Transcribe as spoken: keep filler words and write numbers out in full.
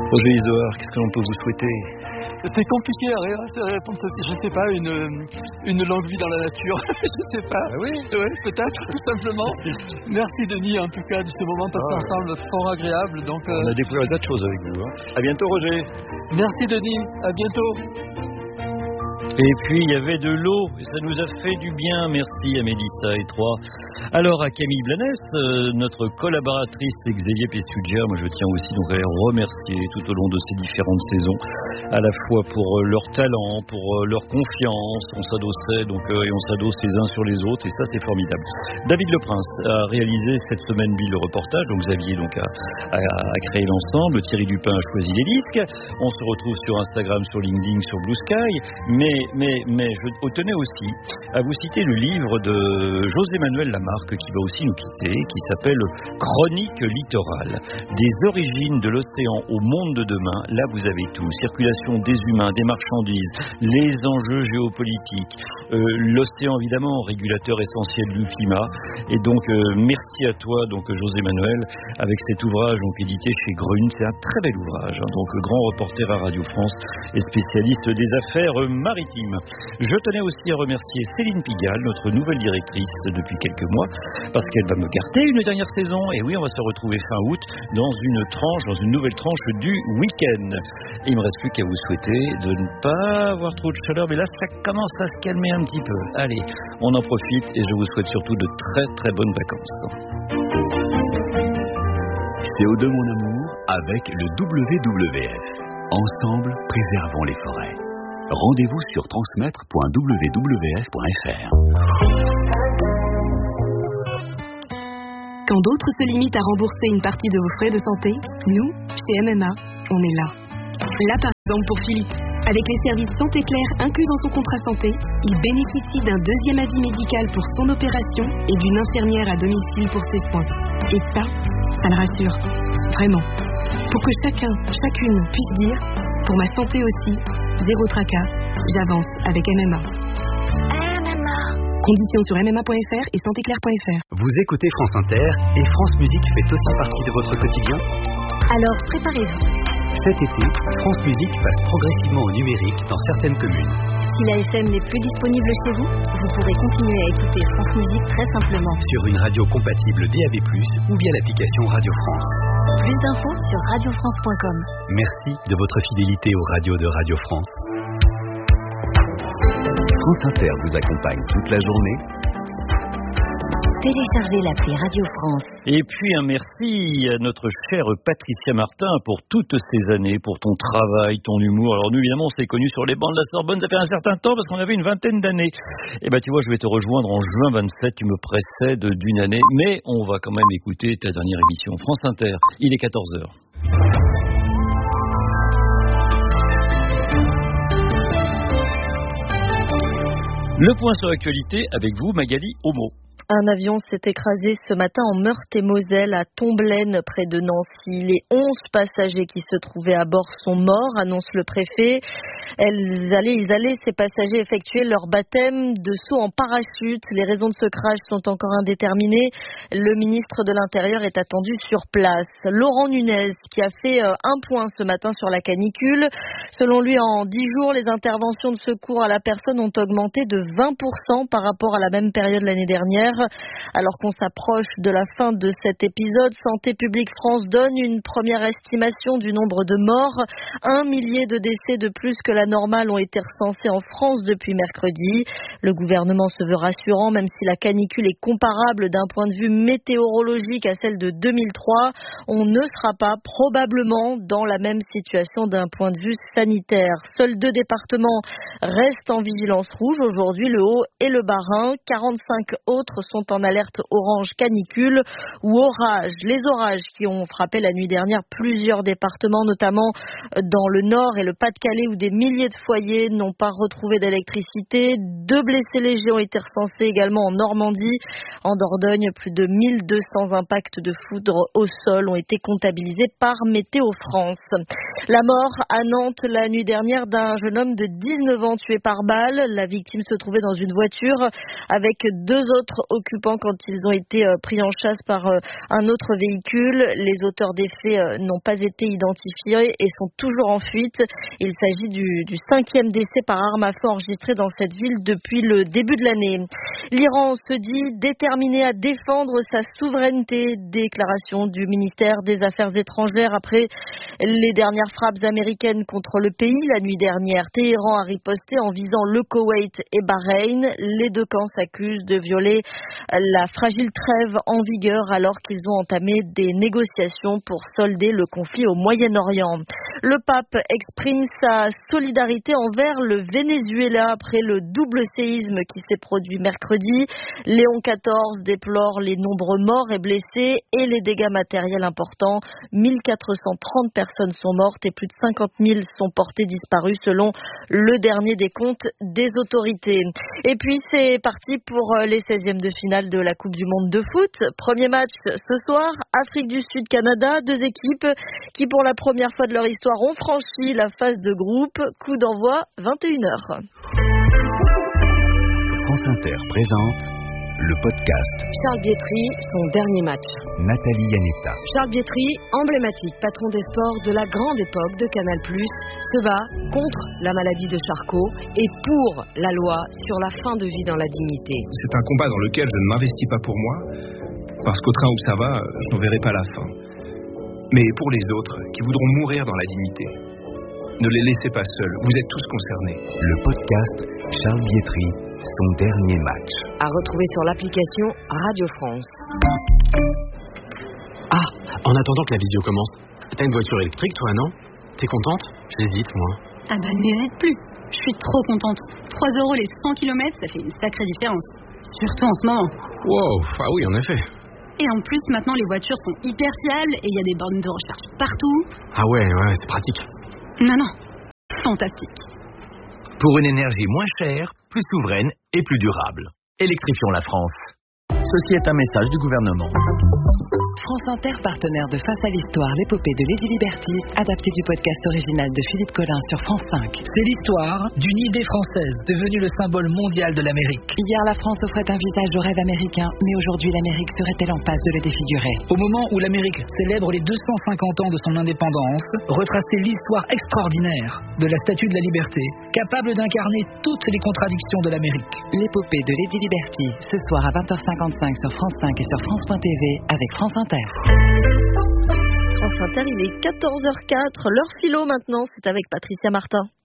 Roger Isoard, qu'est-ce que l'on peut vous souhaiter? C'est compliqué à répondre, je sais pas, une, une longue vie dans la nature, je sais pas. Ah oui, ouais, peut-être, tout simplement. Merci Denis en tout cas de ce moment passé ah, ensemble, fort agréable. Donc, on euh... a découvert d'autres choses avec vous. Hein. À bientôt Roger. Merci Denis, à bientôt. Et puis il y avait de l'eau, et ça nous a fait du bien, merci à Mélissa et trois. Alors à Camille Blanès, euh, notre collaboratrice Xavier Pessugia, moi je tiens aussi donc à les remercier tout au long de ces différentes saisons, à la fois pour euh, leur talent, pour euh, leur confiance, on s'adossait donc euh, et on s'adosse les uns sur les autres et ça c'est formidable. David Leprince a réalisé cette semaine Bill le reportage, donc Xavier donc a, a, a créé l'ensemble, Thierry Dupin a choisi les disques, on se retrouve sur Instagram, sur LinkedIn, sur Blue Sky, mais Mais, mais je tenais aussi à vous citer le livre de José-Manuel Lamarque qui va aussi nous quitter, qui s'appelle Chronique littorale, des origines de l'océan au monde de demain. Là vous avez tout, circulation des humains, des marchandises, les enjeux géopolitiques, euh, l'océan évidemment, régulateur essentiel du climat. Et donc euh, merci à toi donc José-Manuel avec cet ouvrage donc édité chez Grune, c'est un très bel ouvrage, hein, donc grand reporter à Radio France et spécialiste des affaires maritimes. Je tenais aussi à remercier Céline Pigalle, notre nouvelle directrice depuis quelques mois, parce qu'elle va me garder une dernière saison. Et oui, on va se retrouver fin août dans une tranche, dans une nouvelle tranche du week-end. Et il ne me reste plus qu'à vous souhaiter de ne pas avoir trop de chaleur, mais là, ça commence à se calmer un petit peu. Allez, on en profite et je vous souhaite surtout de très très bonnes vacances. C O deux mon amour avec le W W F. Ensemble, préservons les forêts. Rendez-vous sur transmettre point w w f point f r. Quand d'autres se limitent à rembourser une partie de vos frais de santé, nous, chez M M A, on est là. Là par exemple pour Philippe. Avec les services Santé Claire inclus dans son contrat santé, il bénéficie d'un deuxième avis médical pour son opération et d'une infirmière à domicile pour ses soins. Et ça, ça le rassure. Vraiment. Pour que chacun, chacune puisse dire, pour ma santé aussi, zéro tracas, j'avance avec M M A. M M A. Conditions sur m m a point f r et santé claire point f r. Vous écoutez France Inter et France Musique fait aussi partie de votre quotidien? Alors préparez-vous. Cet été, France Musique passe progressivement au numérique dans certaines communes. Si la F M n'est plus disponible chez vous, vous pourrez continuer à écouter France Musique très simplement. Sur une radio compatible D A B plus, ou via l'application Radio France. Plus d'infos sur radio france point com. Merci de votre fidélité aux radios de Radio France. France Inter vous accompagne toute la journée. Téléchargez l'appli Radio France. Et puis un merci à notre chère Patricia Martin pour toutes ces années, pour ton travail, ton humour. Alors nous évidemment on s'est connus sur les bancs de la Sorbonne, ça fait un certain temps parce qu'on avait une vingtaine d'années. Et ben tu vois, je vais te rejoindre en juin vingt-sept, tu me précèdes d'une année, mais on va quand même écouter ta dernière émission France Inter. Il est quatorze heures. Le point sur l'actualité avec vous, Magali Homo. Un avion s'est écrasé ce matin en Meurthe-et-Moselle à Tomblaine, près de Nancy. Les onze passagers qui se trouvaient à bord sont morts, annonce le préfet. Elles allaient, ils allaient, ces passagers, effectuer leur baptême de saut en parachute. Les raisons de ce crash sont encore indéterminées. Le ministre de l'Intérieur est attendu sur place. Laurent Nunez, qui a fait un point ce matin sur la canicule. Selon lui, en dix jours, les interventions de secours à la personne ont augmenté de vingt pour cent par rapport à la même période l'année dernière. Alors qu'on s'approche de la fin de cet épisode, Santé publique France donne une première estimation du nombre de morts. Un millier de décès de plus que la normale ont été recensés en France depuis mercredi. Le gouvernement se veut rassurant, même si la canicule est comparable d'un point de vue météorologique à celle de deux mille trois. On ne sera pas probablement dans la même situation d'un point de vue sanitaire. Seuls deux départements restent en vigilance rouge aujourd'hui, le Haut et le Bas-Rhin. quarante-cinq autres sont en alerte orange canicule ou orage. Les orages qui ont frappé la nuit dernière plusieurs départements, notamment dans le Nord et le Pas-de-Calais, où des milliers de foyers n'ont pas retrouvé d'électricité. Deux blessés légers ont été recensés également en Normandie. En Dordogne, plus de mille deux cents impacts de foudre au sol ont été comptabilisés par Météo France. La mort à Nantes la nuit dernière d'un jeune homme de dix-neuf ans tué par balle. La victime se trouvait dans une voiture avec deux autres occupants quand ils ont été pris en chasse par un autre véhicule. Les auteurs des faits n'ont pas été identifiés et sont toujours en fuite. Il s'agit du, du cinquième décès par arme à feu enregistré dans cette ville depuis le début de l'année. L'Iran se dit déterminé à défendre sa souveraineté. Déclaration du ministère des Affaires étrangères après les dernières frappes américaines contre le pays la nuit dernière. Téhéran a riposté en visant le Koweït et Bahreïn. Les deux camps s'accusent de violer la fragile trêve en vigueur alors qu'ils ont entamé des négociations pour solder le conflit au Moyen-Orient. Le pape exprime sa solidarité envers le Venezuela après le double séisme qui s'est produit mercredi. Léon quatorze déplore les nombreux morts et blessés et les dégâts matériels importants. mille quatre cent trente personnes sont mortes et plus de cinquante mille sont portées disparues selon le dernier des comptes des autorités. Et puis c'est parti pour les seizièmes de finale de la Coupe du Monde de foot. Premier match ce soir, Afrique du Sud-Canada, deux équipes qui pour la première fois de leur histoire ont franchi la phase de groupe. Coup d'envoi vingt et une heures. France Inter présente le podcast Charles Bietri, son dernier match. Nathalie Yanetta. Charles Bietri, emblématique patron des sports de la grande époque de Canal plus, se bat contre la maladie de Charcot et pour la loi sur la fin de vie dans la dignité. C'est un combat dans lequel je ne m'investis pas pour moi, parce qu'au train où ça va, je n'en verrai pas la fin. Mais pour les autres, qui voudront mourir dans la dignité, ne les laissez pas seuls, vous êtes tous concernés. Le podcast Charles Bietri, son dernier match. À retrouver sur l'application Radio France. Ah, en attendant que la vidéo commence, t'as une voiture électrique toi, non? T'es contente? J'hésite, moi. Ah bah n'hésite plus, je suis trop contente. trois euros les cent kilomètres, ça fait une sacrée différence. Surtout en ce moment. Wow, ah oui, en effet. Et en plus, maintenant, les voitures sont hyper fiables et il y a des bornes de recharge partout. Ah ouais, ouais, c'est pratique. Non, non, fantastique. Pour une énergie moins chère, plus souveraine et plus durable. Électrifions la France. Ceci est un message du gouvernement. France Inter, partenaire de Face à l'Histoire, l'épopée de Lady Liberty, adaptée du podcast original de Philippe Collin sur France cinq. C'est l'histoire d'une idée française, devenue le symbole mondial de l'Amérique. Hier, la France offrait un visage au rêve américain, mais aujourd'hui, l'Amérique serait-elle en passe de le défigurer? Au moment où l'Amérique célèbre les deux cent cinquante ans de son indépendance, retracer l'histoire extraordinaire de la Statue de la Liberté, capable d'incarner toutes les contradictions de l'Amérique. L'épopée de Lady Liberty, ce soir à vingt heures cinquante-cinq sur France cinq et sur France point T V avec France Inter. France Inter, il est quatorze heures quatre, l'heure philo maintenant, c'est avec Patricia Martin.